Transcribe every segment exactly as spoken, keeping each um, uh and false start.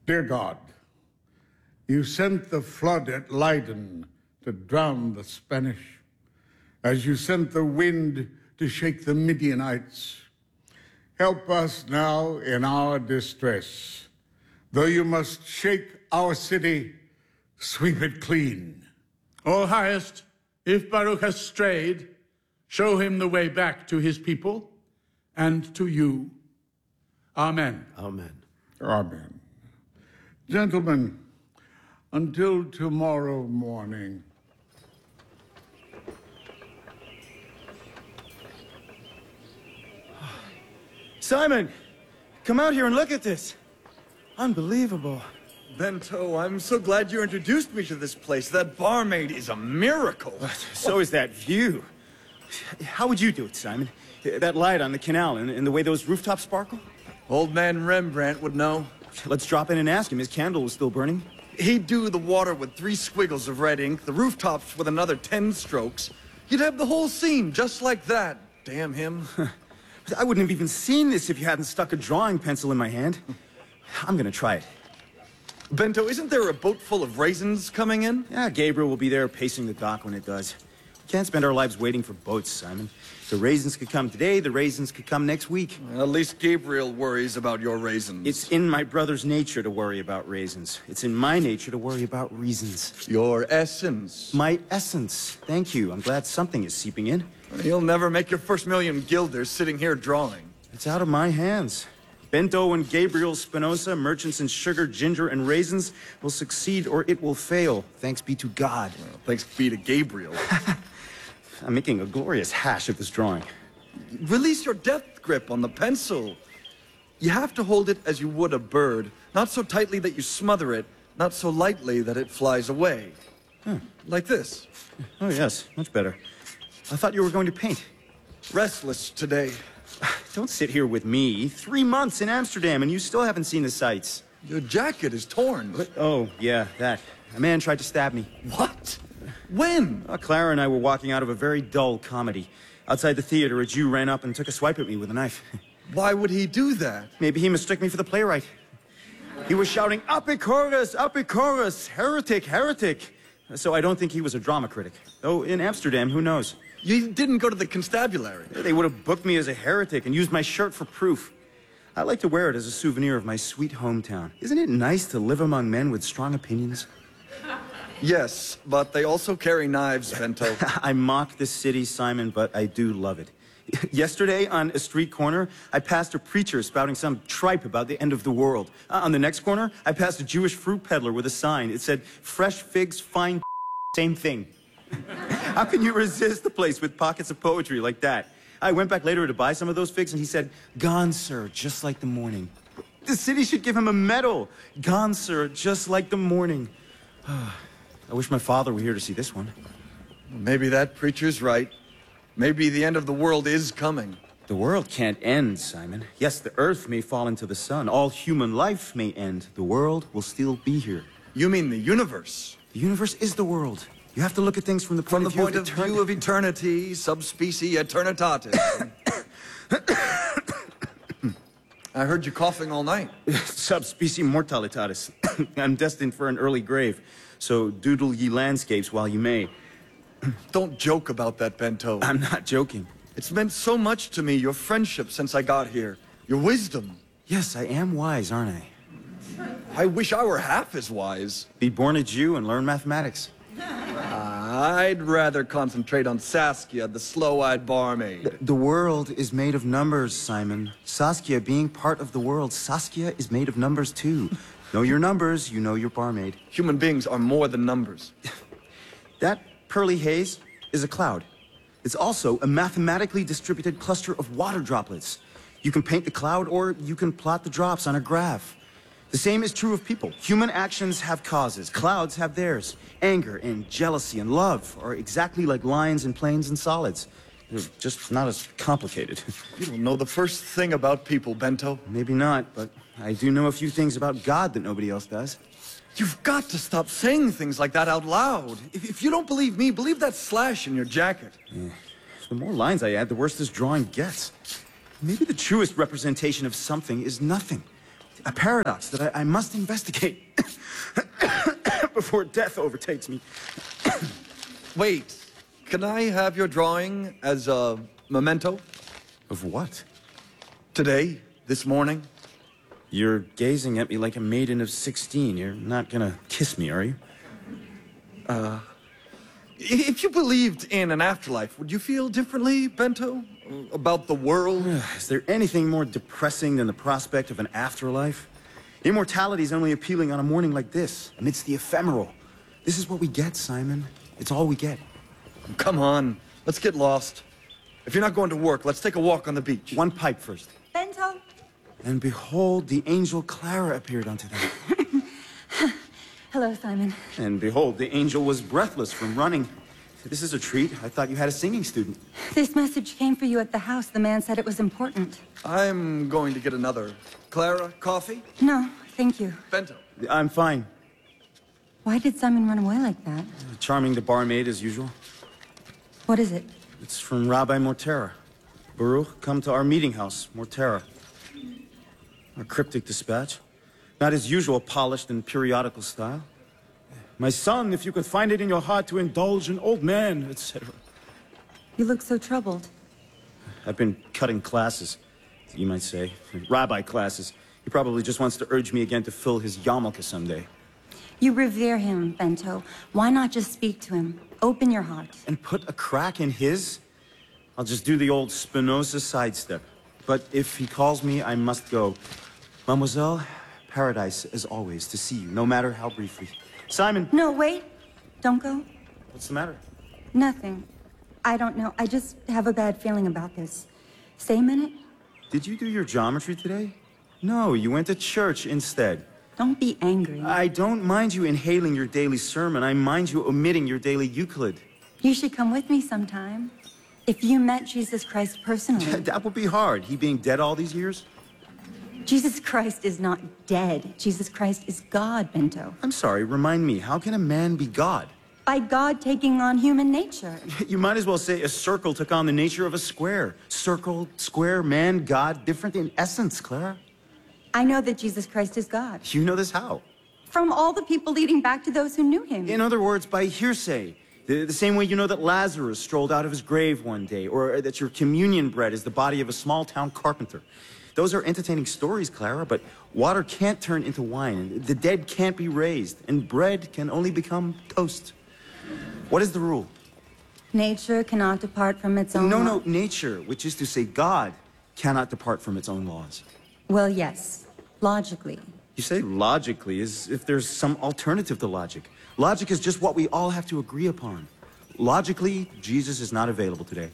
Dear God, you sent the flood at Leiden to drown the Spanish, as you sent the wind to shake the Midianites. Help us now in our distress. Though you must shake our city, sweep it clean. O highest, if Baruch has strayed, show him the way back to his people and to you. Amen. Amen. Amen. Gentlemen, until tomorrow morning. Simon, come out here and look at this. Unbelievable. Bento, I'm so glad you introduced me to this place. That barmaid is a miracle. So is that view. How would you do it, Simon? That light on the canal and, and the way those rooftops sparkle? Old man Rembrandt would know. Let's drop in and ask him. His candle was still burning. He'd do the water with three squiggles of red ink, the rooftops with another ten strokes. You'd have the whole scene just like that. Damn him. I wouldn't have even seen this if you hadn't stuck a drawing pencil in my hand. I'm gonna try it. Bento, isn't there a boat full of raisins coming in? Yeah, Gabriel will be there pacing the dock when it does. We can't spend our lives waiting for boats, Simon. The raisins could come today, the raisins could come next week. Well, at least Gabriel worries about your raisins. It's in my brother's nature to worry about raisins. It's in my nature to worry about reasons. Your essence. My essence. Thank you. I'm glad something is seeping in. You'll never make your first million guilders sitting here drawing. It's out of my hands. Bento and Gabriel Spinoza, merchants in sugar, ginger, and raisins, will succeed or it will fail. Thanks be to God. Well, thanks be to Gabriel. I'm making a glorious hash of this drawing. Release your death grip on the pencil. You have to hold it as you would a bird, not so tightly that you smother it, not so lightly that it flies away. Huh. Like this. Oh, yes, much better. I thought you were going to paint. Restless today. Don't sit here with me. Three months in Amsterdam and you still haven't seen the sights. Your jacket is torn. What? Oh, yeah, that. A man tried to stab me. What? When? Uh, Clara and I were walking out of a very dull comedy. Outside the theater, a Jew ran up and took a swipe at me with a knife. Why would he do that? Maybe he mistook me for the playwright. He was shouting, Epicurus, Epicurus, heretic, heretic. So I don't think he was a drama critic. Though in Amsterdam, who knows? You didn't go to the constabulary. They would have booked me as a heretic and used my shirt for proof. I like to wear it as a souvenir of my sweet hometown. Isn't it nice to live among men with strong opinions? Yes, but they also carry knives, Bento. I mock this city, Simon, but I do love it. Yesterday, on a street corner, I passed a preacher spouting some tripe about the end of the world. Uh, on the next corner, I passed a Jewish fruit peddler with a sign. It said, fresh figs, fine same thing. How can you resist a place with pockets of poetry like that? I went back later to buy some of those figs, and he said, gone, sir, just like the morning. The city should give him a medal. Gone, sir, just like the morning. I wish my father were here to see this one. Maybe that preacher's right. Maybe the end of the world is coming. The world can't end, Simon. Yes, the earth may fall into the sun. All human life may end. The world will still be here. You mean the universe? The universe is the world. You have to look at things from the point, from the of, view point of, of view of eternity, subspecies eternitatis. I heard you coughing all night. Subspecies mortalitatis. I'm destined for an early grave. So doodle ye landscapes while you may. Don't joke about that, Bento. I'm not joking. It's meant so much to me, your friendship since I got here. Your wisdom. Yes, I am wise, aren't I? I wish I were half as wise. Be born a Jew and learn mathematics. I'd rather concentrate on Saskia, the slow-eyed barmaid. The, the world is made of numbers, Simon. Saskia being part of the world, Saskia is made of numbers too. Know your numbers, you know your barmaid. Human beings are more than numbers. That pearly haze is a cloud. It's also a mathematically distributed cluster of water droplets. You can paint the cloud or you can plot the drops on a graph. The same is true of people. Human actions have causes. Clouds have theirs. Anger and jealousy and love are exactly like lines and planes and solids. They're just not as complicated. You don't know the first thing about people, Bento. Maybe not, but I do know a few things about God that nobody else does. You've got to stop saying things like that out loud. If, if you don't believe me, believe that slash in your jacket. Yeah. The more lines I add, the worse this drawing gets. Maybe the truest representation of something is nothing. A paradox that I, I must investigate before death overtakes me. Wait, can I have your drawing as a memento? Of what? Today, this morning? You're gazing at me like a maiden of sixteen. You're not gonna kiss me, are you? Uh, if you believed in an afterlife, would you feel differently, Bento? About the world? Is there anything more depressing than the prospect of an afterlife? Immortality is only appealing on a morning like this, amidst the ephemeral. This is what we get, Simon. It's all we get. Come on, let's get lost. If you're not going to work, let's take a walk on the beach. One pipe first. Bento? And behold, the angel Clara appeared unto them. Hello, Simon. And behold, the angel was breathless from running. This is a treat. I thought you had a singing student. This message came for you at the house. The man said it was important. I'm going to get another. Clara, coffee? No, thank you. Bento. I'm fine. Why did Simon run away like that? Charming the barmaid as usual. What is it? It's from Rabbi Mortera. Baruch, come to our meeting house, Mortera. A cryptic dispatch. Not his usual polished and periodical style. My son, if you could find it in your heart to indulge an old man, et cetera. You look so troubled. I've been cutting classes, you might say. Rabbi classes. He probably just wants to urge me again to fill his yarmulke someday. You revere him, Bento. Why not just speak to him? Open your heart. And put a crack in his? I'll just do the old Spinoza sidestep. But if he calls me, I must go. Mademoiselle, paradise, as always, to see you, no matter how briefly. Simon! No, wait. Don't go. What's the matter? Nothing. I don't know. I just have a bad feeling about this. Stay a minute. Did you do your geometry today? No, you went to church instead. Don't be angry. I don't mind you inhaling your daily sermon. I mind you omitting your daily Euclid. You should come with me sometime. If you met Jesus Christ personally. That would be hard, he being dead all these years. Jesus Christ is not dead. Jesus Christ is God, Bento. I'm sorry, remind me, how can a man be God? By God taking on human nature. You might as well say a circle took on the nature of a square. Circle, square, man, God, different in essence, Clara. I know that Jesus Christ is God. You know this how? From all the people leading back to those who knew him. In other words, by hearsay. The, the same way you know that Lazarus strolled out of his grave one day, or that your communion bread is the body of a small-town carpenter. Those are entertaining stories, Clara, but water can't turn into wine, the dead can't be raised, and bread can only become toast. What is the rule? Nature cannot depart from its own No, law. no, nature, which is to say God, cannot depart from its own laws. Well, yes. Logically. You say logically, as if there's some alternative to logic. Logic is just what we all have to agree upon. Logically, Jesus is not available today.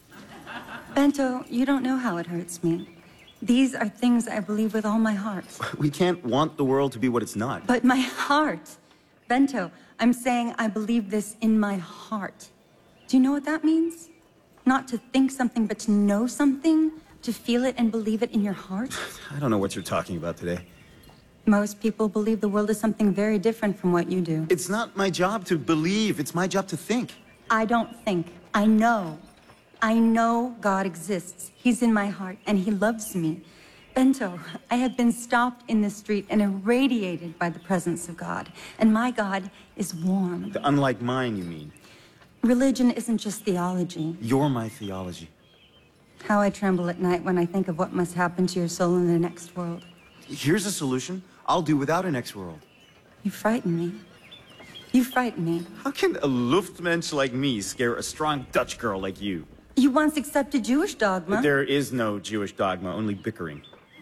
Bento, you don't know how it hurts me. These are things I believe with all my heart. We can't want the world to be what it's not. But my heart. Bento, I'm saying I believe this in my heart. Do you know what that means? Not to think something, but to know something? To feel it and believe it in your heart? I don't know what you're talking about today. Most people believe the world is something very different from what you do. It's not my job to believe, it's my job to think. I don't think. I know. I know God exists. He's in my heart, and he loves me. Bento, I have been stopped in the street and irradiated by the presence of God. And my God is warm. Unlike mine, you mean? Religion isn't just theology. You're my theology. How I tremble at night when I think of what must happen to your soul in the next world. Here's a solution. I'll do without a next world. You frighten me. You frighten me. How can a Luftmensch like me scare a strong Dutch girl like you? You once accepted Jewish dogma. There is no Jewish dogma, only bickering.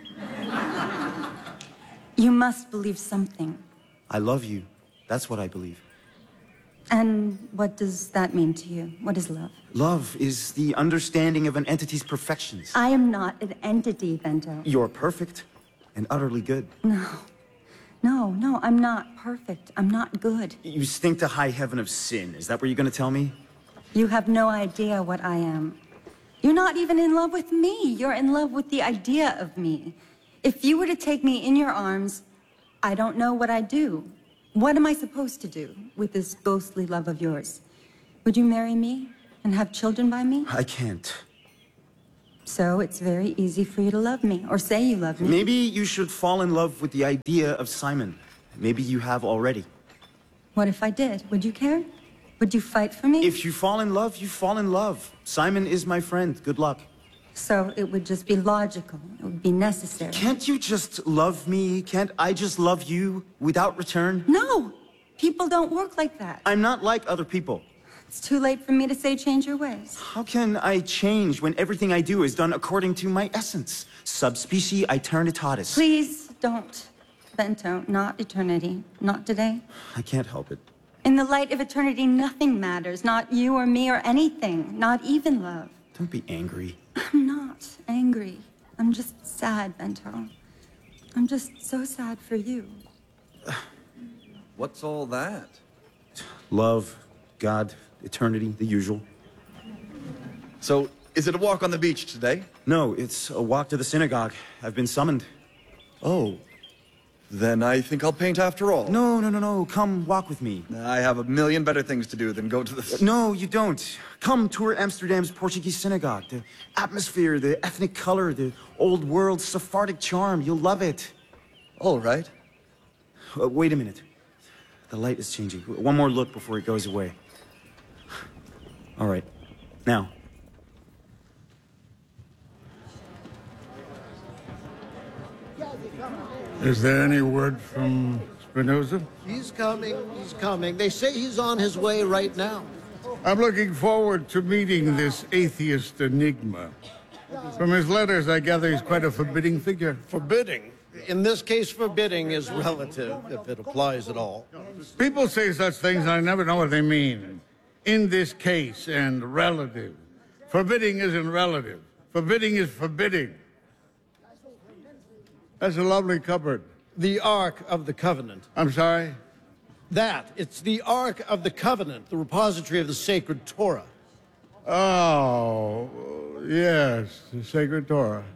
You must believe something. I love you. That's what I believe. And what does that mean to you? What is love? Love is the understanding of an entity's perfections. I am not an entity, Bento. You're perfect and utterly good. No. No, no, I'm not perfect. I'm not good. You stink to high heaven of sin. Is that what you're going to tell me? You have no idea what I am. You're not even in love with me. You're in love with the idea of me. If you were to take me in your arms, I don't know what I'd do. What am I supposed to do with this ghostly love of yours? Would you marry me and have children by me? I can't. So it's very easy for you to love me, or say you love me. Maybe you should fall in love with the idea of Simon. Maybe you have already. What if I did? Would you care? Would you fight for me? If you fall in love, you fall in love. Simon is my friend. Good luck. So it would just be logical. It would be necessary. Can't you just love me? Can't I just love you without return? No! People don't work like that. I'm not like other people. It's too late for me to say change your ways. How can I change when everything I do is done according to my essence? Subspecie aeternitatis. Please don't, Bento. Not eternity. Not today. I can't help it. In the light of eternity, nothing matters. Not you or me or anything. Not even love. Don't be angry. I'm not angry. I'm just sad, Bento. I'm just so sad for you. What's all that? Love, God, eternity, the usual. So, is it a walk on the beach today? No, it's a walk to the synagogue. I've been summoned. Oh. Then I think I'll paint after all. No, no, no, no. Come walk with me. I have a million better things to do than go to the... No, you don't. Come tour Amsterdam's Portuguese synagogue. The atmosphere, the ethnic color, the old world Sephardic charm. You'll love it. All right. Uh, wait a minute. The light is changing. One more look before it goes away. All right. Now. Is there any word from Spinoza? He's coming, he's coming. They say he's on his way right now. I'm looking forward to meeting this atheist enigma. From his letters, I gather he's quite a forbidding figure. Forbidding? In this case, forbidding is relative, if it applies at all. People say such things, and I never know what they mean. In this case and relative. Forbidding isn't relative. Forbidding is forbidding. That's a lovely cupboard. The Ark of the Covenant. I'm sorry? That, it's the Ark of the Covenant, the repository of the sacred Torah. Oh, yes, the sacred Torah.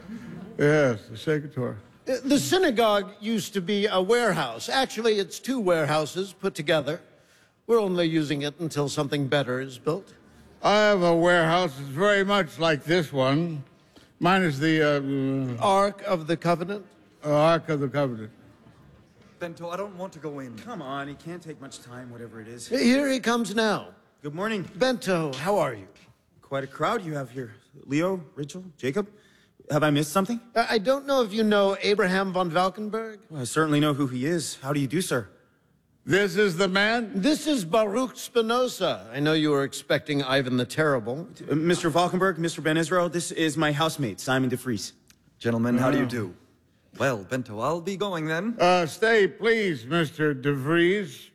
Yes, the sacred Torah. Uh, The synagogue used to be a warehouse. Actually, it's two warehouses put together. We're only using it until something better is built. I have a warehouse that's very much like this one. Mine is the uh, Ark of the Covenant? uh, Ark of the Covenant. Bento, I don't want to go in. Come on, it can't take much time, whatever it is. Here he comes now. Good morning. Bento, how are you? Quite a crowd you have here. Leo, Rachel, Jacob. Have I missed something? I I don't know if you know Abraham von Valkenburg. Well, I certainly know who he is. How do you do, sir? This is the man? This is Baruch Spinoza. I know you were expecting Ivan the Terrible. Uh, Mister Valkenburg, Mister Ben Israel, this is my housemate, Simon de Vries. Gentlemen, how do you do? Well, Bento, I'll be going then. Uh, stay, please, Mister De Vries.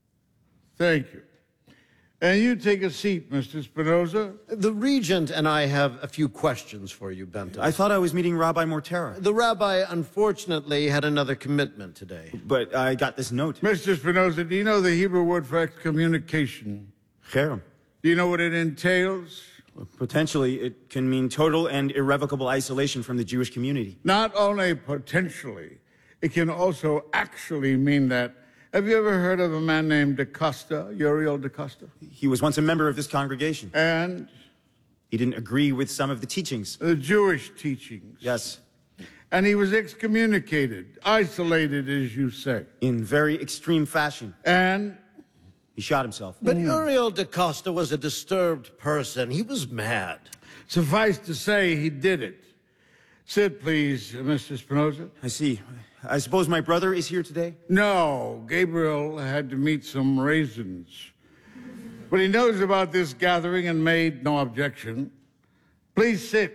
Thank you. And you take a seat, Mister Spinoza. The Regent and I have a few questions for you, Bento. I thought I was meeting Rabbi Mortera, The rabbi, unfortunately, had another commitment today. but I got this note. Mister Spinoza, do you know the Hebrew word for excommunication? Cherem. Do you know what it entails? Potentially, it can mean total and irrevocable isolation from the Jewish community. Not only potentially, it can also actually mean that. Have you ever heard of a man named DaCosta, Uriel DaCosta? He was once a member of this congregation. And He didn't agree with some of the teachings. the Jewish teachings. Yes, And he was excommunicated, isolated, as you say. in very extreme fashion. And He shot himself. But Uriel DaCosta was a disturbed person. He was mad. suffice to say, he did it. Sit, please, Mister Spinoza. I see. I suppose my brother is here today? No, Gabriel had to meet some raisins. But he knows about this gathering and made no objection. Please sit.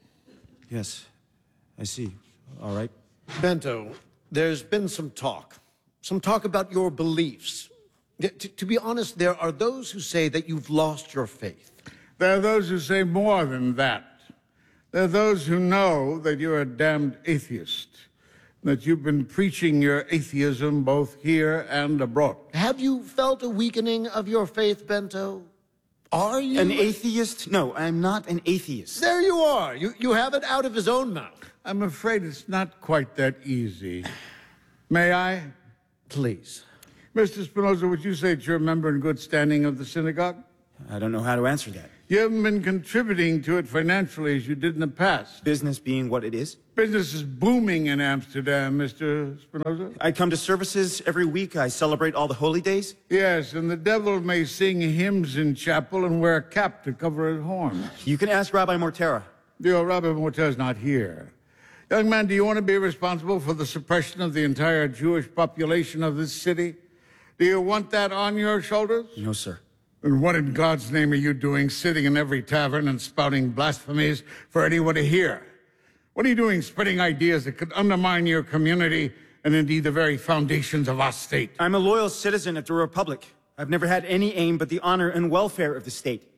Yes, I see. All right. Bento, there's been some talk. Some talk about your beliefs. Y- To, to be honest, there are those who say that you've lost your faith. There are those who say more than that. There are those who know that you're a damned atheist, that you've been preaching your atheism both here and abroad. Have you felt a weakening of your faith, Bento? Are you? An atheist? No, I'm not an atheist. There you are. You, you have it out of his own mouth. I'm afraid it's not quite that easy. May I? Please. Mister Spinoza, would you say that you're a member in good standing of the synagogue? I don't know how to answer that. You haven't been contributing to it financially as you did in the past. Business being what it is. Business is booming in Amsterdam, Mister Spinoza. I come to services every week. I celebrate all the holy days. Yes, and the devil may sing hymns in chapel and wear a cap to cover his horns. You can ask Rabbi Mortera. Your Rabbi Mortera's not here. Young man, do you want to be responsible for the suppression of the entire Jewish population of this city? Do you want that on your shoulders? No, sir. And what in God's name are you doing sitting in every tavern and spouting blasphemies for anyone to hear? What are you doing spreading ideas that could undermine your community and indeed the very foundations of our state? I'm a loyal citizen of the Republic. I've never had any aim but the honor and welfare of the state.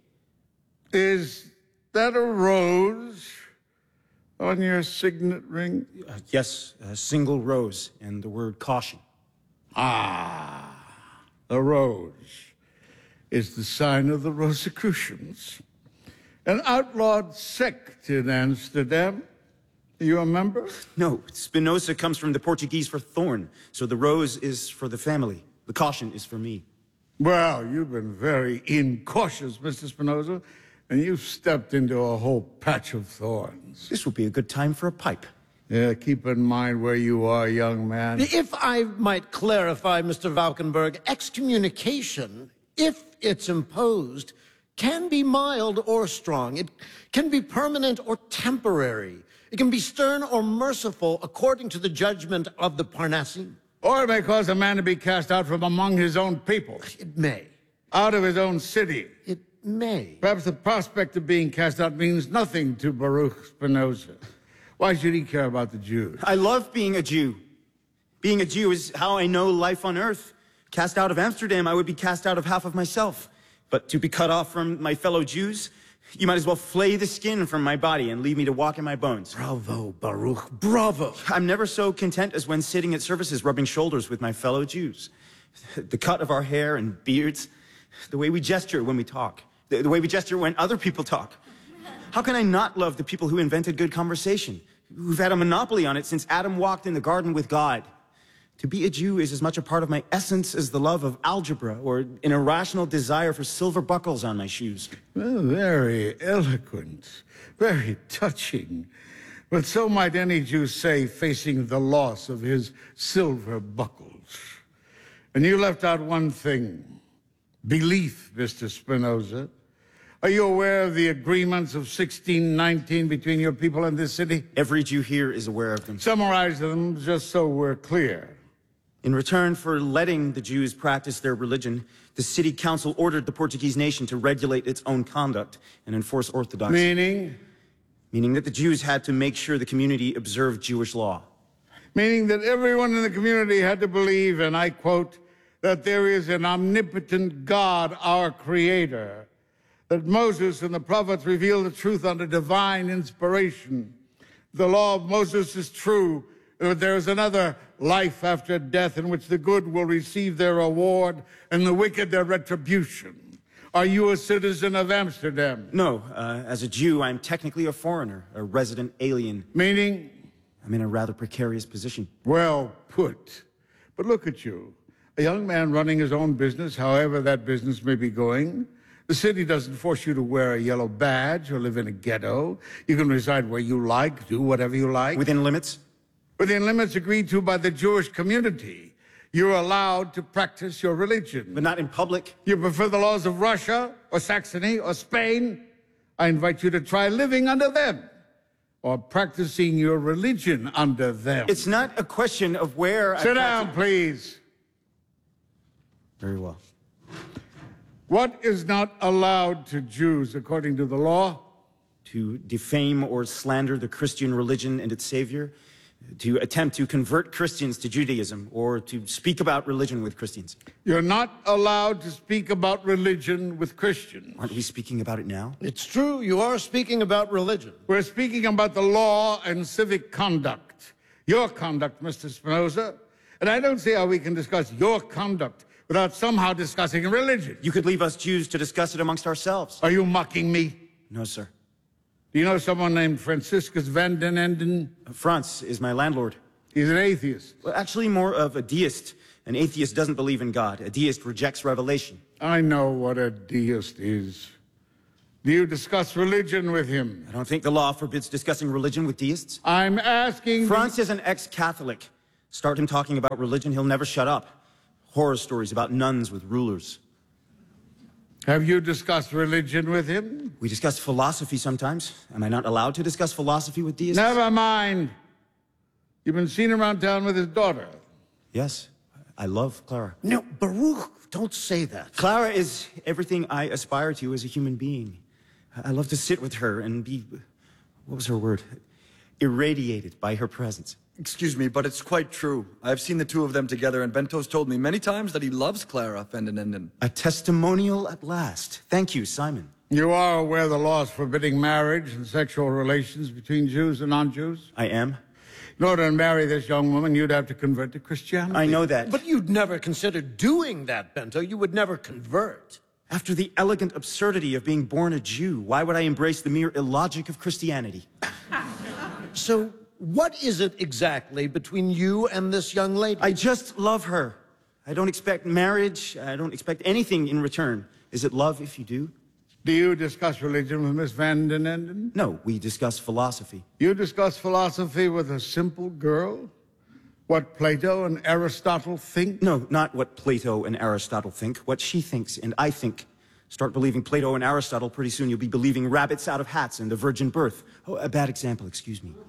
Is that a rose on your signet ring? Uh, yes, a single rose and the word caution. Ah, a rose is the sign of the Rosicrucians, an outlawed sect in Amsterdam. Are you a member? No, Spinoza comes from the Portuguese for thorn, so the rose is for the family. The caution is for me. Well, you've been very incautious, Mister Spinoza, and you've stepped into a whole patch of thorns. This would be a good time for a pipe. Yeah, keep in mind where you are, young man. If I might clarify, Mister Valkenburg, excommunication, if it's imposed, can be mild or strong. It can be permanent or temporary. It can be stern or merciful according to the judgment of the Parnassim. Or it may cause a man to be cast out from among his own people, It may. out of his own city. It may. Perhaps the prospect of being cast out means nothing to Baruch Spinoza. Why should he care about the Jews? I love being a Jew. Being a Jew is how I know life on earth. Cast out of Amsterdam, I would be cast out of half of myself. But to be cut off from my fellow Jews, you might as well flay the skin from my body and leave me to walk in my bones. Bravo, Baruch, bravo. I'm never so content as when sitting at services rubbing shoulders with my fellow Jews. The cut of our hair and beards, the way we gesture when we talk, the, the way we gesture when other people talk. How can I not love the people who invented good conversation, who've had a monopoly on it since Adam walked in the garden with God? To be a Jew is as much a part of my essence as the love of algebra or an irrational desire for silver buckles on my shoes. Well, very eloquent, very touching. But so might any Jew say facing the loss of his silver buckles. And you left out one thing, belief, Mister Spinoza. Are you aware of the agreements of sixteen nineteen between your people and this city? Every Jew here is aware of them. Summarize them just so we're clear. In return for letting the Jews practice their religion, the city council ordered the Portuguese nation to regulate its own conduct and enforce orthodoxy. Meaning? Meaning that the Jews had to make sure the community observed Jewish law. Meaning that everyone in the community had to believe, and I quote, that there is an omnipotent God, our Creator, that Moses and the prophets reveal the truth under divine inspiration. The law of Moses is true, that there is another life after death in which the good will receive their reward and the wicked their retribution. Are you a citizen of Amsterdam? No, uh, as a Jew, I'm technically a foreigner, a resident alien. Meaning? I'm in a rather precarious position. Well put. But look at you, a young man running his own business, however that business may be going. The city doesn't force you to wear a yellow badge or live in a ghetto. You can reside where you like, do whatever you like. Within limits? Within limits agreed to by the Jewish community. You're allowed to practice your religion. But not in public. You prefer the laws of Russia or Saxony or Spain? I invite you to try living under them or practicing your religion under them. It's not a question of where I Sit down, please. Very well. What is not allowed to Jews according to the law? To defame or slander the Christian religion and its savior, to attempt to convert Christians to Judaism, or to speak about religion with Christians. You're not allowed to speak about religion with Christians. Aren't we speaking about it now? It's true, you are speaking about religion. We're speaking about the law and civic conduct. Your conduct, Mister Spinoza. And I don't see how we can discuss your conduct without somehow discussing religion. You could leave us Jews to discuss it amongst ourselves. Are you mocking me? No, sir. Do you know someone named Franciscus van den Enden? Franz is my landlord. He's an atheist. Well, actually more of a deist. An atheist doesn't believe in God. A deist rejects revelation. I know what a deist is. Do you discuss religion with him? I don't think the law forbids discussing religion with deists. I'm asking... Franz is an ex-Catholic. Start him talking about religion, he'll never shut up. Horror stories about nuns with rulers. Have you discussed religion with him? We discuss philosophy sometimes. Am I not allowed to discuss philosophy with deists? Never mind. You've been seen around town with his daughter. Yes, I love Clara. No, Baruch, don't say that. Clara is everything I aspire to as a human being. I love to sit with her and be, what was her word? Irradiated by her presence. Excuse me, but it's quite true. I've seen the two of them together, and Bento's told me many times that he loves Clara van den Enden. A testimonial at last. Thank you, Simon. You are aware of the laws forbidding marriage and sexual relations between Jews and non-Jews? I am. In order to marry this young woman, you'd have to convert to Christianity. I know that. But you'd never consider doing that, Bento. You would never convert. After the elegant absurdity of being born a Jew, why would I embrace the mere illogic of Christianity? So, what is it exactly between you and this young lady? I just love her. I don't expect marriage. I don't expect anything in return. Is it love if you do? Do you discuss religion with Miss Van den Enden? No, we discuss philosophy. You discuss philosophy with a simple girl? What Plato and Aristotle think? No, not what Plato and Aristotle think. What she thinks and I think. Start believing Plato and Aristotle, pretty soon you'll be believing rabbits out of hats and the virgin birth. Oh, a bad example, excuse me.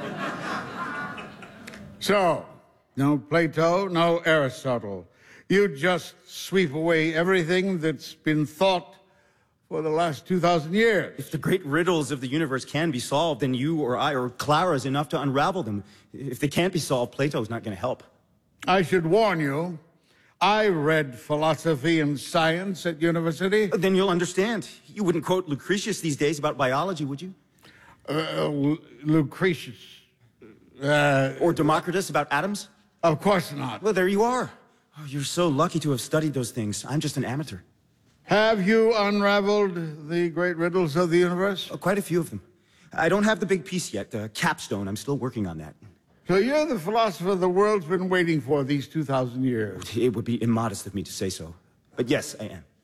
So, no Plato, no Aristotle. You just sweep away everything that's been thought for the last two thousand years. If the great riddles of the universe can be solved, then you or I or Clara is enough to unravel them. If they can't be solved, Plato's not going to help. I should warn you, I read philosophy and science at university. Then you'll understand. You wouldn't quote Lucretius these days about biology, would you? Uh, Lucretius. Uh, Or Democritus about atoms? of course not. Well, there you are. Oh, you're so lucky to have studied those things. I'm just an amateur. Have you unraveled the great riddles of the universe? Oh, quite a few of them. I don't have the big piece yet, the capstone. I'm still working on that. So you're the philosopher the world's been waiting for these two thousand years. It would be immodest of me to say so. But yes, I am.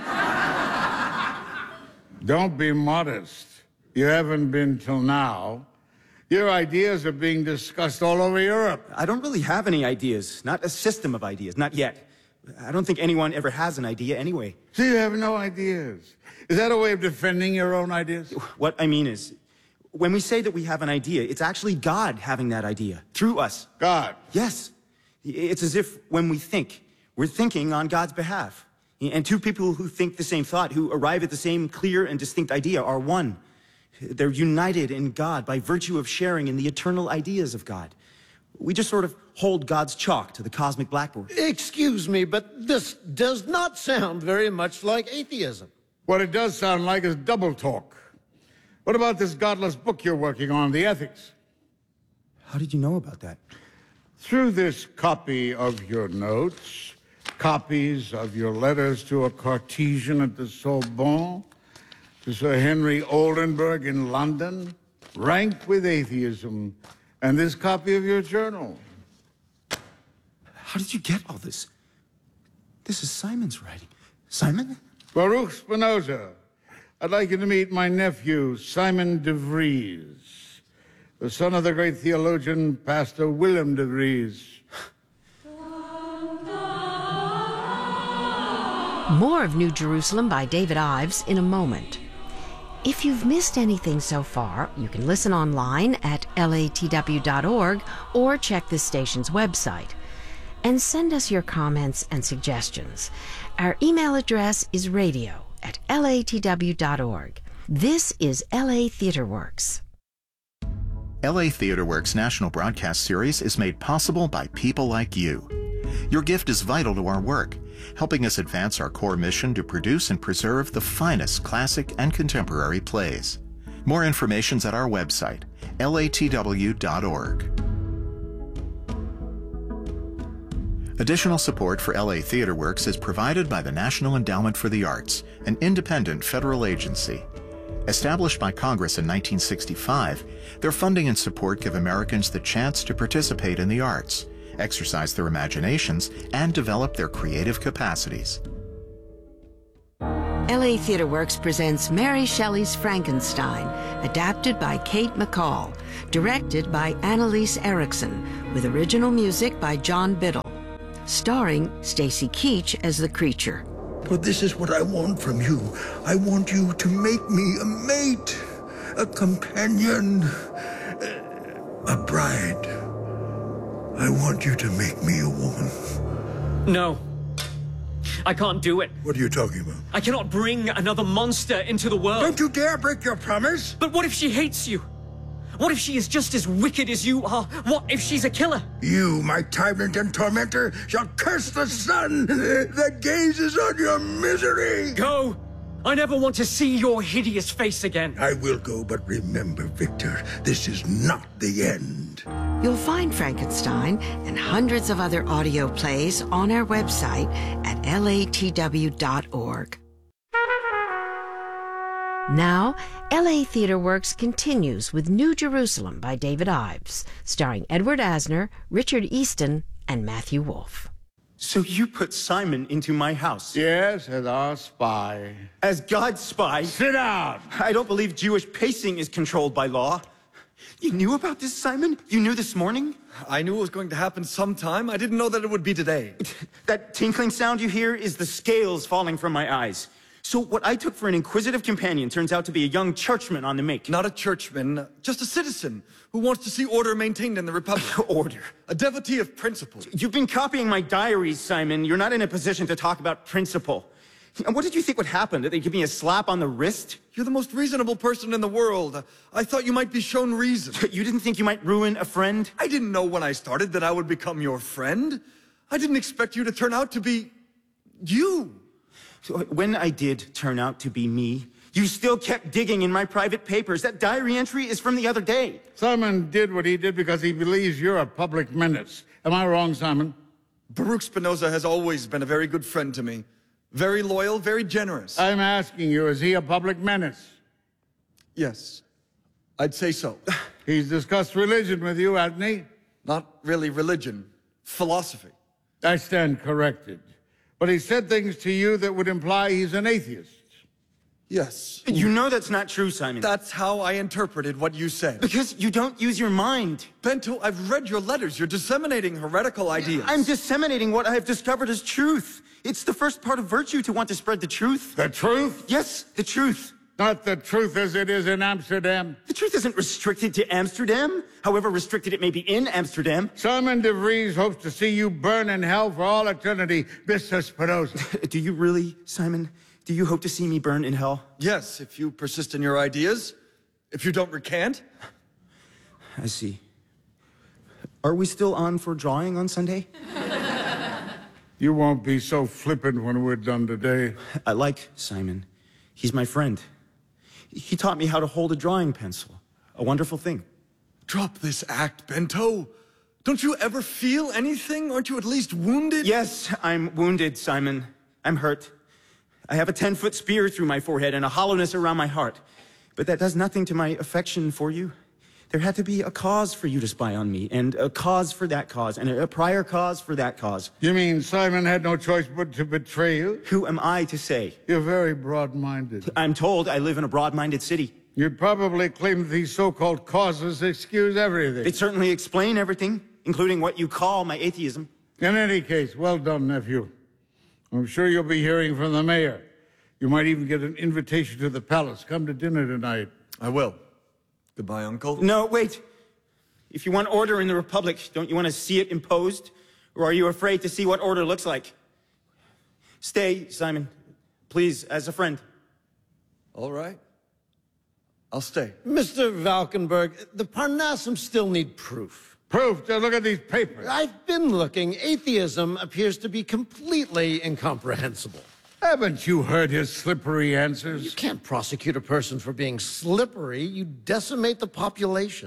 Don't be modest. You haven't been till now. Your ideas are being discussed all over Europe. I don't really have any ideas. Not a system of ideas. Not yet. I don't think anyone ever has an idea anyway. So you have no ideas. Is that a way of defending your own ideas? What I mean is, when we say that we have an idea, it's actually God having that idea, through us. God. Yes. It's as if when we think, we're thinking on God's behalf. And two people who think the same thought, who arrive at the same clear and distinct idea, are one. They're united in God by virtue of sharing in the eternal ideas of God. We just sort of hold God's chalk to the cosmic blackboard. Excuse me, but this does not sound very much like atheism. What it does sound like is double talk. What about this godless book you're working on, The Ethics? How did you know about that? Through this copy of your notes, copies of your letters to a Cartesian at the Sorbonne, to Sir Henry Oldenburg in London, rank with atheism, and this copy of your journal. How did you get all this? This is Simon's writing. Simon? Baruch Spinoza, I'd like you to meet my nephew, Simon de Vries, the son of the great theologian, Pastor Willem de Vries. More of New Jerusalem by David Ives in a moment. If you've missed anything so far, you can listen online at L A T W dot org or check this station's website. And send us your comments and suggestions. Our email address is radio at L A T W dot org. This is L A Theatre Works. L A Theatre Works National Broadcast Series is made possible by people like you. Your gift is vital to our work, helping us advance our core mission to produce and preserve the finest classic and contemporary plays. More information's at our website, L A T W dot org. Additional support for L A Theatre Works is provided by the National Endowment for the Arts, an independent federal agency. Established by Congress in nineteen sixty-five, their funding and support give Americans the chance to participate in the arts, exercise their imaginations, and develop their creative capacities. L A Theatre Works presents Mary Shelley's Frankenstein, adapted by Kate McCall, directed by Annalise Erickson, with original music by John Biddle, starring Stacy Keach as the creature. But this is what I want from you. I want you to make me a mate, a companion, a bride. I want you to make me a woman. No. I can't do it. What are you talking about? I cannot bring another monster into the world. Don't you dare break your promise! But what if she hates you? What if she is just as wicked as you are? What if she's a killer? You, my tyrant and tormentor, shall curse the sun that gazes on your misery! Go! I never want to see your hideous face again. I will go, but remember, Victor, this is not the end. You'll find Frankenstein and hundreds of other audio plays on our website at L A T W dot org. Now, L A Theatre Works continues with New Jerusalem by David Ives, starring Edward Asner, Richard Easton, and Matthew Wolfe. So you put Simon into my house? Yes, as our spy. As God's spy? Sit down! I don't believe Jewish pacing is controlled by law. You knew about this, Simon? You knew this morning? I knew it was going to happen sometime. I didn't know that it would be today. That tinkling sound you hear is the scales falling from my eyes. So what I took for an inquisitive companion turns out to be a young churchman on the make. Not a churchman, just a citizen who wants to see order maintained in the Republic. Order? A devotee of principle. You've been copying my diaries, Simon. You're not in a position to talk about principle. And what did you think would happen? Did they give me a slap on the wrist? You're the most reasonable person in the world. I thought you might be shown reason. You didn't think you might ruin a friend? I didn't know when I started that I would become your friend. I didn't expect you to turn out to be you. So when I did turn out to be me, you still kept digging in my private papers. That diary entry is from the other day. Simon did what he did because he believes you're a public menace. Am I wrong, Simon? Baruch Spinoza has always been a very good friend to me. Very loyal, very generous. I'm asking you, is he a public menace? Yes, I'd say so. He's discussed religion with you, hasn't he? Not really religion, philosophy. I stand corrected. But he said things to you that would imply he's an atheist. Yes. You know that's not true, Simon. That's how I interpreted what you said. Because you don't use your mind. Bento, I've read your letters. You're disseminating heretical ideas. I'm disseminating what I have discovered as truth. It's the first part of virtue to want to spread the truth. The truth? Yes, the truth. Not the truth as it is in Amsterdam. The truth isn't restricted to Amsterdam, however restricted it may be in Amsterdam. Simon de Vries hopes to see you burn in hell for all eternity, Mister Spinoza. Do you really, Simon? Do you hope to see me burn in hell? Yes, if you persist in your ideas. If you don't recant. I see. Are we still on for drawing on Sunday? You won't be so flippant when we're done today. I like Simon. He's my friend. He taught me how to hold a drawing pencil. A wonderful thing. Drop this act, Bento. Don't you ever feel anything? Aren't you at least wounded? Yes, I'm wounded, Simon. I'm hurt. I have a ten-foot spear through my forehead and a hollowness around my heart. But that does nothing to my affection for you. There had to be a cause for you to spy on me, and a cause for that cause, and a prior cause for that cause. You mean Simon had no choice but to betray you? Who am I to say? You're very broad-minded. I'm told I live in a broad-minded city. You'd probably claim that these so-called causes excuse everything. They certainly explain everything, including what you call my atheism. In any case, well done, nephew. I'm sure you'll be hearing from the mayor. You might even get an invitation to the palace. Come to dinner tonight. I will. Goodbye, Uncle. No, wait. If you want order in the Republic, don't you want to see it imposed? Or are you afraid to see what order looks like? Stay, Simon. Please, as a friend. All right. I'll stay. Mister Valkenburg, the Parnassim still need proof. Proof? Just look at these papers. I've been looking. Atheism appears to be completely incomprehensible. Haven't you heard his slippery answers? You can't prosecute a person for being slippery. You decimate the population.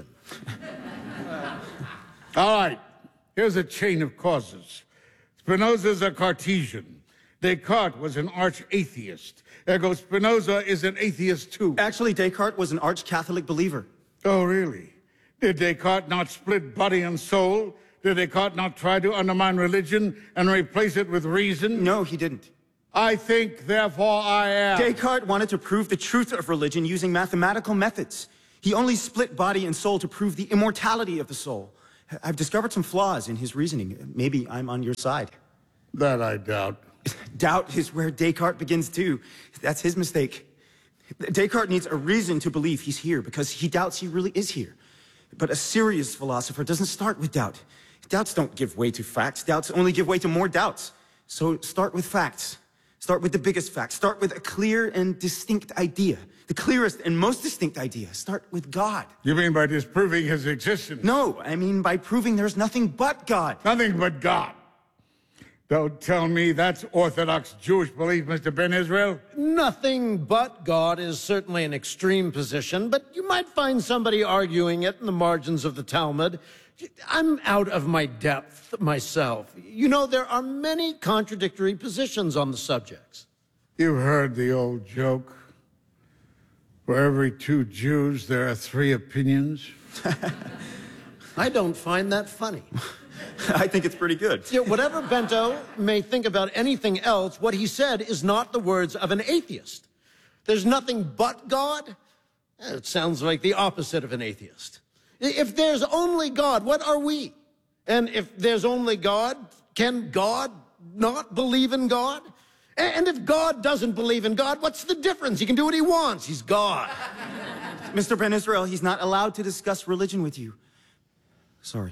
All right. Here's a chain of causes. Spinoza's a Cartesian. Descartes was an arch-atheist. Ergo Spinoza is an atheist too. Actually, Descartes was an arch-Catholic believer. Oh, really? Did Descartes not split body and soul? Did Descartes not try to undermine religion and replace it with reason? No, he didn't. I think, therefore I am. Descartes wanted to prove the truth of religion using mathematical methods. He only split body and soul to prove the immortality of the soul. I've discovered some flaws in his reasoning. Maybe I'm on your side. That I doubt. Doubt is where Descartes begins too. That's his mistake. Descartes needs a reason to believe he's here because he doubts he really is here. But a serious philosopher doesn't start with doubt. Doubts don't give way to facts. Doubts only give way to more doubts. So start with facts. Start with the biggest fact. Start with a clear and distinct idea. The clearest and most distinct idea. Start with God. You mean by disproving his existence? No, I mean by proving there's nothing but God. Nothing but God. Don't tell me that's Orthodox Jewish belief, Mister Ben Israel. Nothing but God is certainly an extreme position, but you might find somebody arguing it in the margins of the Talmud. I'm out of my depth myself. You know, there are many contradictory positions on the subjects. You've heard the old joke. For every two Jews, there are three opinions. I don't find that funny. I think it's pretty good. Yeah, whatever Bento may think about anything else, what he said is not the words of an atheist. There's nothing but God? It sounds like the opposite of an atheist. If there's only God, what are we? And if there's only God, can God not believe in God? And if God doesn't believe in God, what's the difference? He can do what he wants. He's God. Mister Ben Israel, he's not allowed to discuss religion with you. Sorry.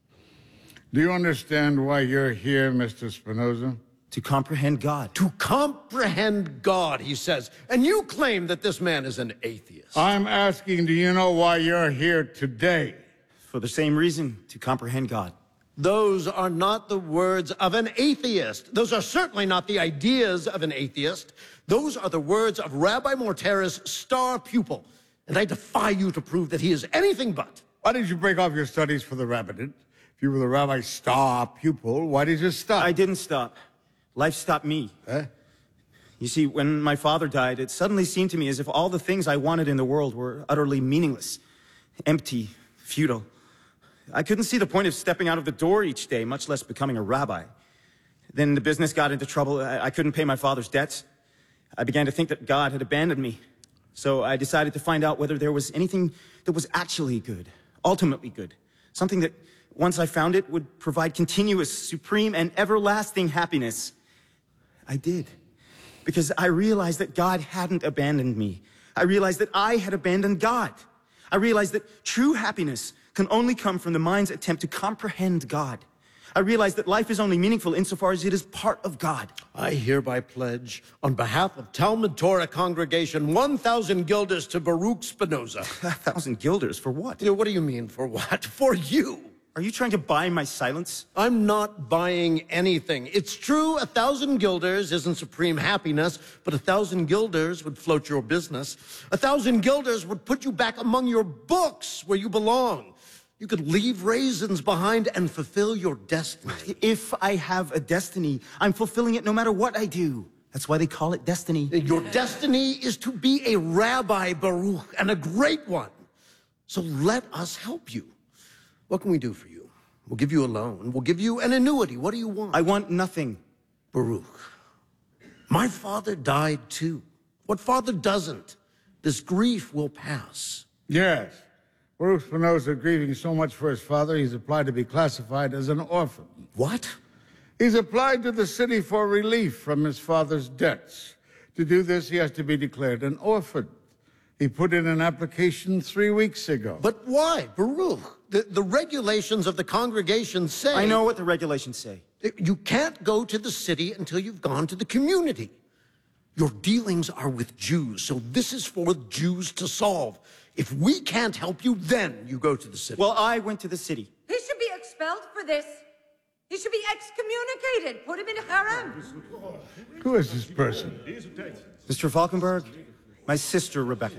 Do you understand why you're here, Mister Spinoza? To comprehend God. To comprehend God, he says. And you claim that this man is an atheist. I'm asking, do you know why you're here today? For the same reason, to comprehend God. Those are not the words of an atheist. Those are certainly not the ideas of an atheist. Those are the words of Rabbi Mortera's star pupil. And I defy you to prove that he is anything but. Why did you break off your studies for the rabbinate? If you were the rabbi's star pupil, why did you stop? I didn't stop. Life stopped me. Eh? You see, when my father died, it suddenly seemed to me as if all the things I wanted in the world were utterly meaningless, empty, futile. I couldn't see the point of stepping out of the door each day, much less becoming a rabbi. Then the business got into trouble. I, I couldn't pay my father's debts. I began to think that God had abandoned me. So I decided to find out whether there was anything that was actually good, ultimately good. Something that, once I found it, would provide continuous, supreme, and everlasting happiness. I did. Because I realized that God hadn't abandoned me. I realized that I had abandoned God. I realized that true happiness can only come from the mind's attempt to comprehend God. I realized that life is only meaningful insofar as it is part of God. I hereby pledge, on behalf of Talmud Torah congregation, one thousand guilders to Baruch Spinoza. A thousand guilders? For what? What do you mean, for what? For you. Are you trying to buy my silence? I'm not buying anything. It's true, a thousand guilders isn't supreme happiness, but a thousand guilders would float your business. A thousand guilders would put you back among your books where you belong. You could leave raisins behind and fulfill your destiny. If I have a destiny, I'm fulfilling it no matter what I do. That's why they call it destiny. Your destiny is to be a rabbi, Baruch, and a great one. So let us help you. What can we do for you? We'll give you a loan. We'll give you an annuity. What do you want? I want nothing. Baruch, my father died too. What father doesn't? This grief will pass. Yes. Baruch Spinoza, grieving so much for his father, he's applied to be classified as an orphan. What? He's applied to the city for relief from his father's debts. To do this, he has to be declared an orphan. He put in an application three weeks ago. But why, Baruch? The, the regulations of the congregation say... I know what the regulations say. You can't go to the city until you've gone to the community. Your dealings are with Jews, so this is for Jews to solve. If we can't help you, then you go to the city. Well, I went to the city. He should be expelled for this. He should be excommunicated. Put him in a harem. Who is this person? Mister Valkenburg, my sister, Rebecca.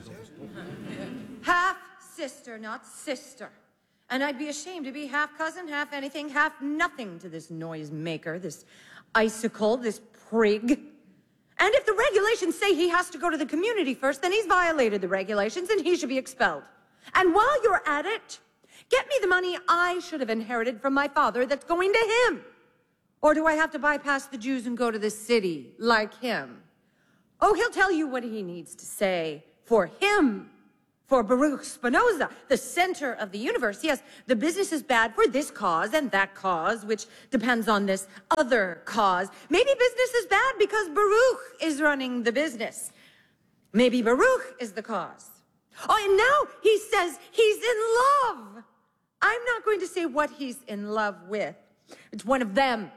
Half sister, not sister. And I'd be ashamed to be half cousin, half anything, half nothing to this noisemaker, this icicle, this prig. And if the regulations say he has to go to the community first, then he's violated the regulations and he should be expelled. And while you're at it, get me the money I should have inherited from my father that's going to him. Or do I have to bypass the Jews and go to the city like him? Oh, he'll tell you what he needs to say for him, for Baruch Spinoza, the center of the universe. Yes, the business is bad for this cause and that cause, which depends on this other cause. Maybe business is bad because Baruch is running the business. Maybe Baruch is the cause. Oh, and now he says he's in love. I'm not going to say what he's in love with. It's one of them.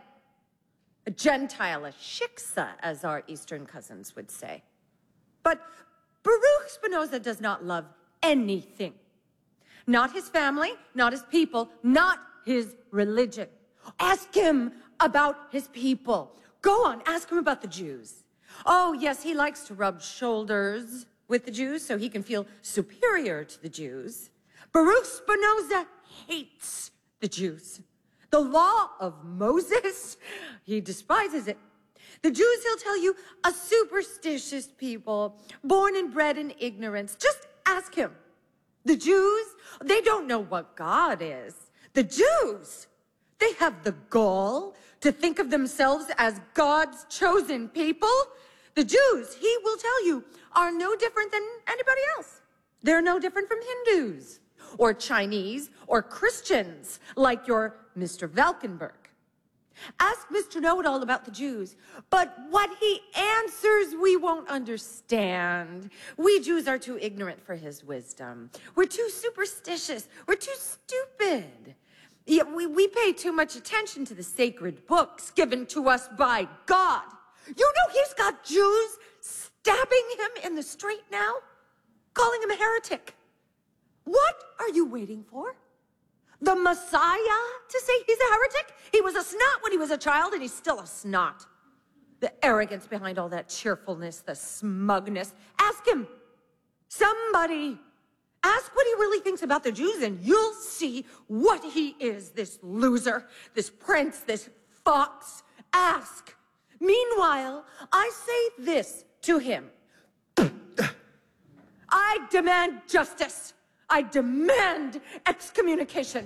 A Gentile, a shiksa, as our Eastern cousins would say. But Baruch Spinoza does not love anything. Not his family, not his people, not his religion. Ask him about his people. Go on, ask him about the Jews. Oh, yes, he likes to rub shoulders with the Jews so he can feel superior to the Jews. Baruch Spinoza hates the Jews. The law of Moses, he despises it. The Jews, he'll tell you, a superstitious people, born and bred in ignorance. Just ask him. The Jews, they don't know what God is. The Jews, they have the gall to think of themselves as God's chosen people. The Jews, he will tell you, are no different than anybody else. They're no different from Hindus or Chinese or Christians like your Mister Valkenburg. Ask Mister Know-It-All about the Jews, but what he answers we won't understand. We Jews are too ignorant for his wisdom. We're too superstitious. We're too stupid. Yeah, we, we pay too much attention to the sacred books given to us by God. You know he's got Jews stabbing him in the street now, calling him a heretic. What are you waiting for? The Messiah to say he's a heretic? He was a snot when he was a child, and he's still a snot. The arrogance behind all that cheerfulness, the smugness. Ask him. Somebody. Ask what he really thinks about the Jews, and you'll see what he is, this loser, this prince, this fox. Ask. Meanwhile, I say this to him. I demand justice. I demand excommunication.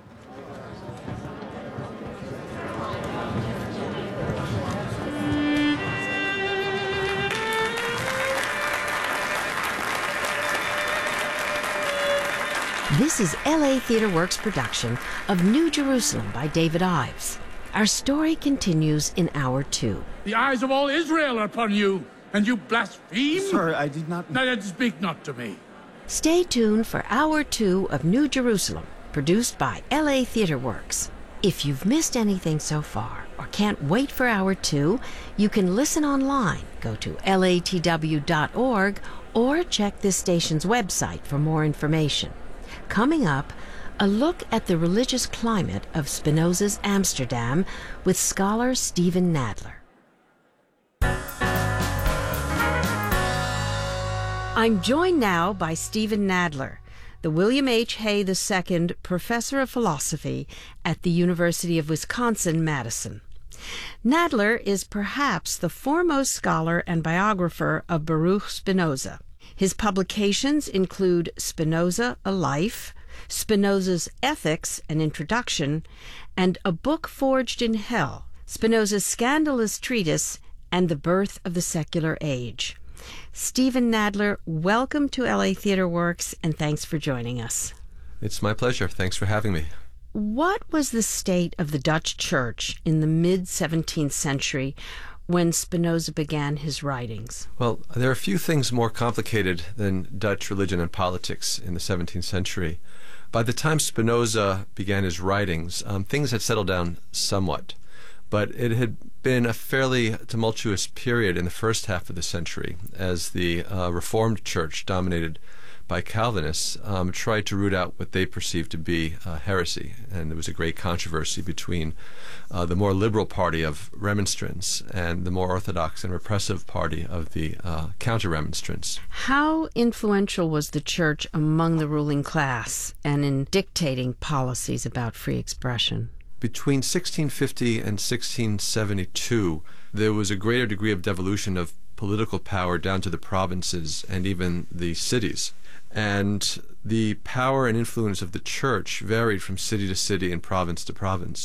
This is L A Theatre Works' production of New Jerusalem by David Ives. Our story continues in Hour Two. The eyes of all Israel are upon you, and you blaspheme? Sir, I did not... No, then speak not to me. Stay tuned for Hour Two of New Jerusalem, produced by L A Theatre Works. If you've missed anything so far, or can't wait for Hour Two, you can listen online. Go to L A T W dot org or check this station's website for more information. Coming up, a look at the religious climate of Spinoza's Amsterdam with scholar Stephen Nadler. I'm joined now by Stephen Nadler, the William H. Hay the Second Professor of Philosophy at the University of Wisconsin-Madison. Nadler is perhaps the foremost scholar and biographer of Baruch Spinoza. His publications include Spinoza, A Life, Spinoza's Ethics, An Introduction, and A Book Forged in Hell, Spinoza's Scandalous Treatise, and The Birth of the Secular Age. Stephen Nadler, welcome to L A Theatre Works, and thanks for joining us. It's my pleasure. Thanks for having me. What was the state of the Dutch Church in the mid-seventeenth century when Spinoza began his writings? Well, there are a few things more complicated than Dutch religion and politics in the seventeenth century. By the time Spinoza began his writings, um, things had settled down somewhat. But it had been a fairly tumultuous period in the first half of the century as the uh, Reformed Church, dominated by Calvinists, um, tried to root out what they perceived to be uh, heresy. And there was a great controversy between uh, the more liberal party of Remonstrants and the more orthodox and repressive party of the uh, Counter-Remonstrants. How influential was the Church among the ruling class and in dictating policies about free expression? Between sixteen fifty and sixteen seventy-two, there was a greater degree of devolution of political power down to the provinces and even the cities. And the power and influence of the church varied from city to city and province to province.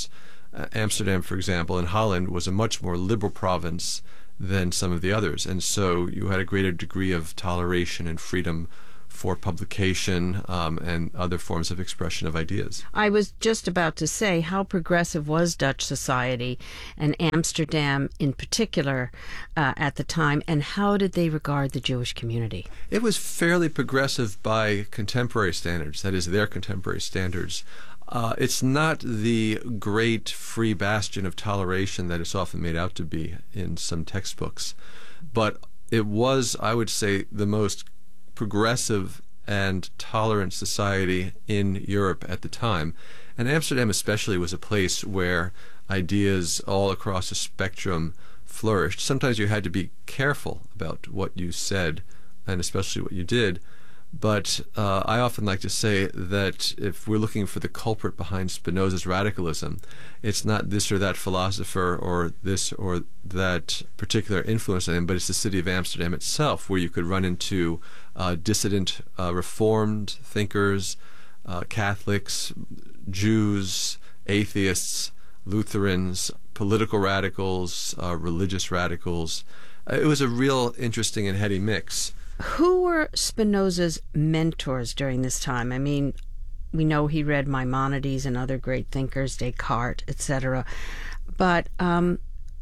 Uh, Amsterdam, for example, in Holland was a much more liberal province than some of the others, and so you had a greater degree of toleration and freedom for publication um, and other forms of expression of ideas. I was just about to say, how progressive was Dutch society, and Amsterdam in particular, uh, at the time, and how did they regard the Jewish community? It was fairly progressive by contemporary standards, that is, their contemporary standards. Uh, it's not the great free bastion of toleration that it's often made out to be in some textbooks, but it was, I would say, the most progressive and tolerant society in Europe at the time. And Amsterdam especially was a place where ideas all across the spectrum flourished. Sometimes you had to be careful about what you said, and especially what you did. But uh, I often like to say that if we're looking for the culprit behind Spinoza's radicalism, it's not this or that philosopher or this or that particular influence on him, but it's the city of Amsterdam itself, where you could run into uh, dissident uh, Reformed thinkers, uh, Catholics, Jews, atheists, Lutherans, political radicals, uh, religious radicals. Uh, it was a real interesting and heady mix. Who were Spinoza's mentors during this time? I mean, we know he read Maimonides and other great thinkers, Descartes, et cetera. But um,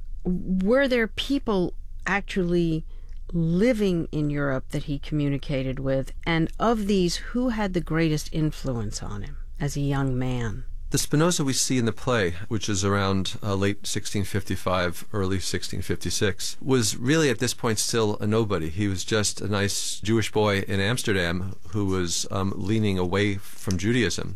were there people actually living in Europe that he communicated with? And of these, who had the greatest influence on him as a young man? The Spinoza we see in the play, which is around uh, late sixteen fifty-five, early sixteen fifty-six, was really at this point still a nobody. He was just a nice Jewish boy in Amsterdam who was um, leaning away from Judaism.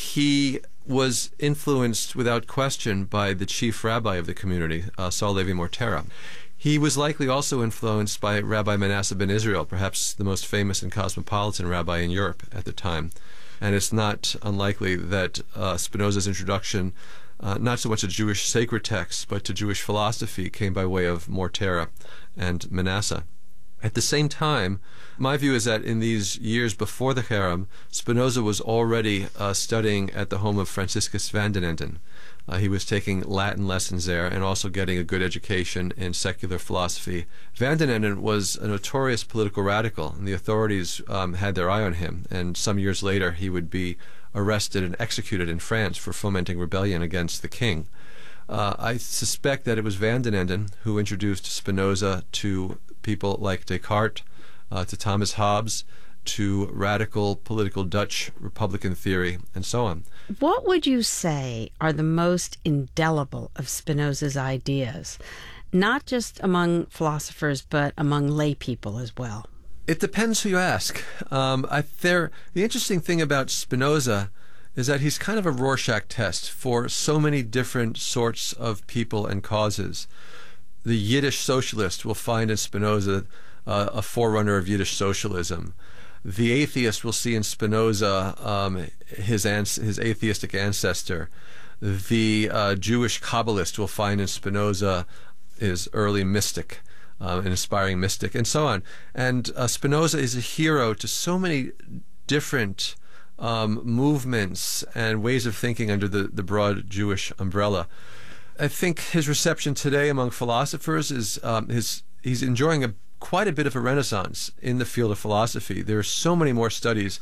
He was influenced without question by the chief rabbi of the community, uh, Saul Levi Mortera. He was likely also influenced by Rabbi Manasseh ben Israel, perhaps the most famous and cosmopolitan rabbi in Europe at the time. And it's not unlikely that uh, Spinoza's introduction, uh, not so much to Jewish sacred texts, but to Jewish philosophy, came by way of Mortera and Manasseh. At the same time, my view is that in these years before the Cherem, Spinoza was already uh, studying at the home of Franciscus van den Enden. Uh, he was taking Latin lessons there and also getting a good education in secular philosophy. Van den Enden was a notorious political radical, and the authorities um, had their eye on him, and some years later he would be arrested and executed in France for fomenting rebellion against the king. Uh, I suspect that it was Van den Enden who introduced Spinoza to people like Descartes, uh, to Thomas Hobbes, to radical political Dutch Republican theory, and so on. What would you say are the most indelible of Spinoza's ideas, not just among philosophers, but among lay people as well? It depends who you ask. Um, I, there, the interesting thing about Spinoza is that he's kind of a Rorschach test for so many different sorts of people and causes. The Yiddish socialist will find in Spinoza uh, a forerunner of Yiddish socialism. The atheist will see in Spinoza um, his ans- his atheistic ancestor. The uh, Jewish Kabbalist will find in Spinoza his early mystic, uh, an inspiring mystic, and so on. And uh, Spinoza is a hero to so many different um, movements and ways of thinking under the, the broad Jewish umbrella. I think his reception today among philosophers is um, his he's enjoying a quite a bit of a renaissance in the field of philosophy. There are so many more studies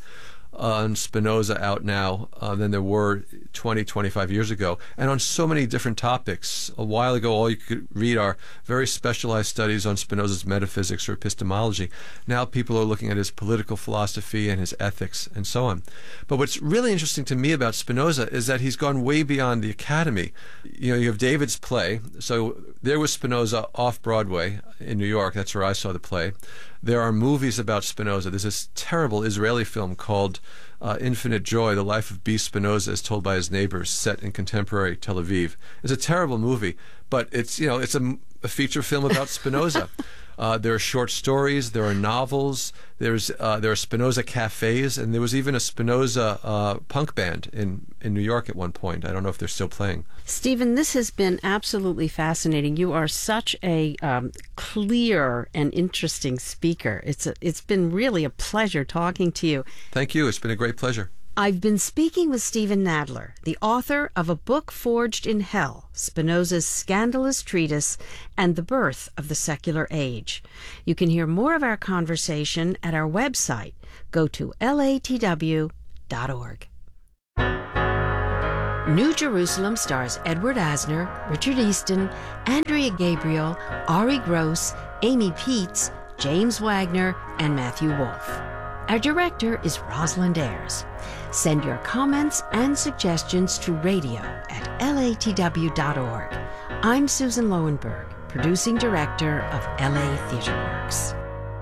on Spinoza out now uh, than there were twenty, twenty-five years ago, and on so many different topics. A while ago, all you could read are very specialized studies on Spinoza's metaphysics or epistemology. Now people are looking at his political philosophy and his ethics and so on. But what's really interesting to me about Spinoza is that he's gone way beyond the academy. You know, you have David's play. So there was Spinoza off Broadway in New York. That's where I saw the play. There are movies about Spinoza. There's this terrible Israeli film called uh, Infinite Joy, The Life of B. Spinoza as Told by His Neighbors, set in contemporary Tel Aviv. It's a terrible movie, but it's, you know, it's a, a feature film about Spinoza. Uh, there are short stories, there are novels, there's uh, there are Spinoza cafes, and there was even a Spinoza uh, punk band in, in New York at one point. I don't know if they're still playing. Stephen, this has been absolutely fascinating. You are such a um, clear and interesting speaker. It's a, it's been really a pleasure talking to you. Thank you. It's been a great pleasure. I've been speaking with Stephen Nadler, the author of A Book Forged in Hell, Spinoza's Scandalous Treatise and the Birth of the Secular Age. You can hear more of our conversation at our website. Go to L A T W dot org. New Jerusalem stars Edward Asner, Richard Easton, Andrea Gabriel, Ari Gross, Amy Peets, James Wagner, and Matthew Wolfe. Our director is Rosalind Ayres. Send your comments and suggestions to radio at L A T W dot org. I'm Susan Lowenberg, producing director of L A Theatre Works.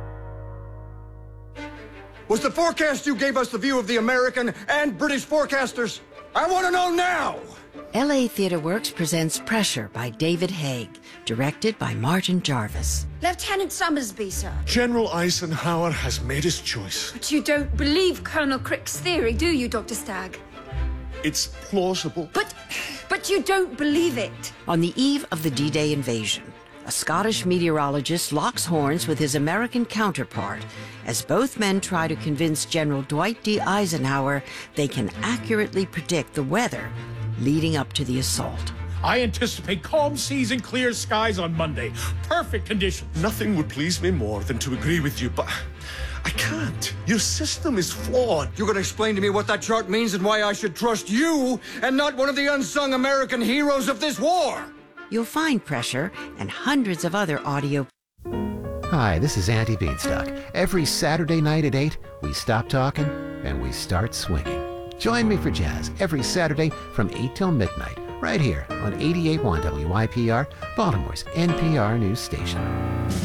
Was the forecast you gave us the view of the American and British forecasters? I want to know now! L A Theatre Works presents Pressure by David Haig, directed by Martin Jarvis. Lieutenant Summersby, sir. General Eisenhower has made his choice. But you don't believe Colonel Crick's theory, do you, Doctor Stagg? It's plausible. But, but you don't believe it. On the eve of the D-Day invasion, a Scottish meteorologist locks horns with his American counterpart as both men try to convince General Dwight D. Eisenhower they can accurately predict the weather leading up to the assault. I anticipate calm seas and clear skies on Monday. Perfect conditions. Nothing would please me more than to agree with you, but I can't. Your system is flawed. You're going to explain to me what that chart means and why I should trust you and not one of the unsung American heroes of this war? You'll find Pressure and hundreds of other audio. Hi, this is Andy Beanstalk. Every Saturday night at eight, we stop talking and we start swinging. Join me for jazz every Saturday from eight till midnight, right here on eighty-eight point one W Y P R, Baltimore's N P R news station.